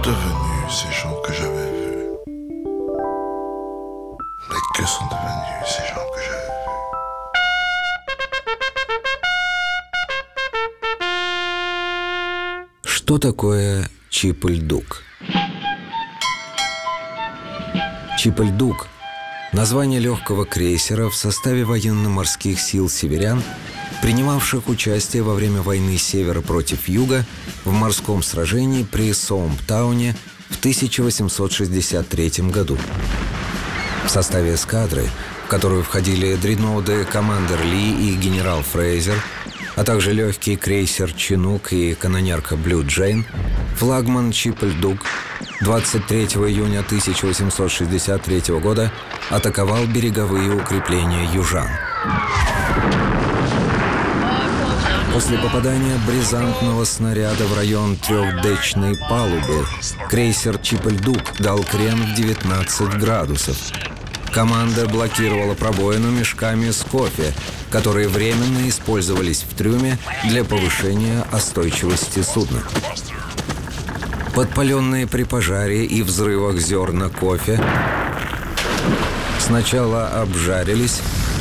devenus ces gens que j'avais vus? Mais que sont devenus ces gens que j'avais vus? Что такое Чиполь-Дук? Чиполь-Дук – название легкого крейсера в составе военно-морских сил северян, принимавших участие во время войны Севера против Юга в морском сражении при Соумптауне в 1863 году. В составе эскадры, в которую входили дредноуты «Командер Ли» и «Генерал Фрейзер», а также легкий крейсер «Чинук» и канонерка «Блю Джейн», флагман Чиполь-Дук 23 июня 1863 года атаковал береговые укрепления южан. После попадания бризантного снаряда в район трехдечной палубы крейсер «Чиполь-Дук» дал крен в 19 градусов. Команда блокировала пробоину мешками с кофе, которые временно использовались в трюме для повышения остойчивости судна. Подпаленные при пожаре и взрывах зерна кофе сначала обжарились,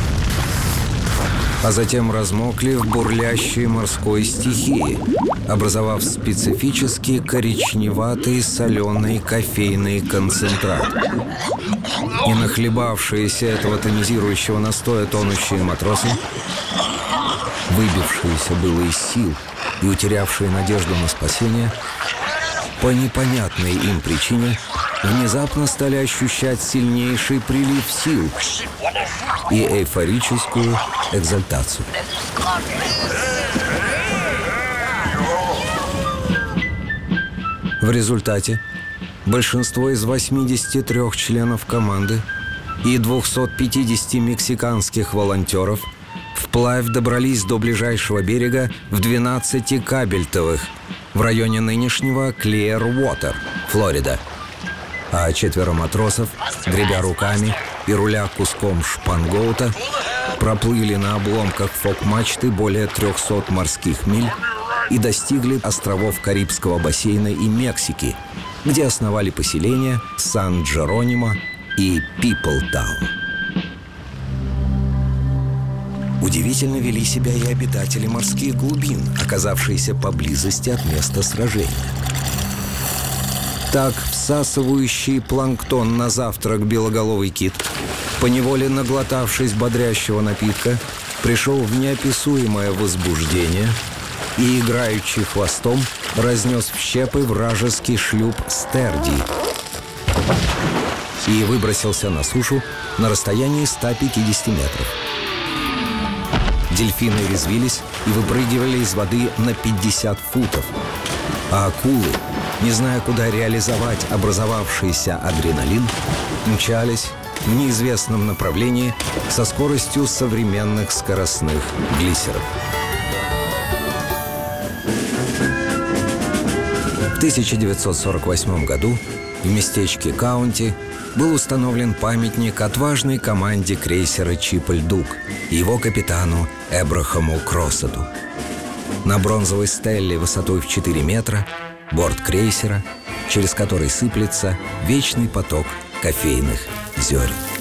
а затем размокли в бурлящей морской стихии, образовав специфический коричневатый соленый кофейный концентрат. И нахлебавшиеся этого тонизирующего настоя тонущие матросы, выбившиеся было из сил и утерявшие надежду на спасение, по непонятной им причине внезапно стали ощущать сильнейший прилив сил и эйфорическую экзальтацию. В результате большинство из 83 членов команды и 250 мексиканских волонтеров вплавь добрались до ближайшего берега в 12 кабельтовых в районе нынешнего Клиэр-Уотер, Флорида. А 4 матросов, гребя руками и руля куском шпангоута, проплыли на обломках фок-мачты более 300 морских миль и достигли островов Карибского бассейна и Мексики, где основали поселения Сан-Джеронимо и Пиплтаун. Удивительно вели себя и обитатели морских глубин, оказавшиеся поблизости от места сражения. Так, всасывающий планктон на завтрак белоголовый кит, поневоле наглотавшись бодрящего напитка, пришел в неописуемое возбуждение и, играючи хвостом, разнес в щепы вражеский шлюп «Стерди» и выбросился на сушу на расстоянии 150 метров. Дельфины резвились и выпрыгивали из воды на 50 футов, а акулы, не зная, куда реализовать образовавшийся адреналин, мчались в неизвестном направлении со скоростью современных скоростных глиссеров. В 1948 году в местечке Каунти был установлен памятник отважной команде крейсера «Чиполь-Дук» и его капитану Эбрахаму Кроссету. На бронзовой стелле высотой в 4 метра борт крейсера, через который сыплется вечный поток кофейных зерен.